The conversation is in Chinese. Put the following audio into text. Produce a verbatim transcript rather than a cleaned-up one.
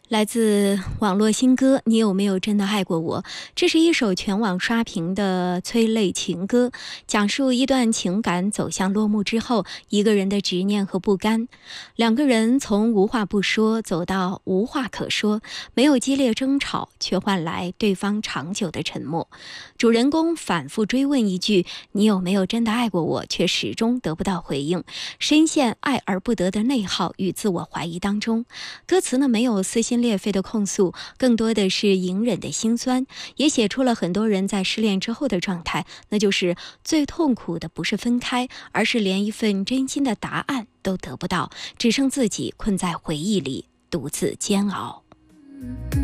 来自网络新歌《你有没有真的爱过我》，这是一首全网刷屏的催泪情歌，讲述一段情感走向落幕之后，一个人的执念和不甘。两个人从无话不说走到无话可说，没有激烈争吵，却换来对方长久的沉默。主人公反复追问一句“你有没有真的爱过我”，却始终得不到回应，深陷爱而不得的内耗与自我怀疑当中。歌词呢，没有撕心裂肺的控诉，更多的是隐忍的心酸，也写出了很多人在失恋之后的状态，那就是最痛苦的不是分开，而是连一份真心的答案都得不到，只剩自己困在回忆里独自煎熬。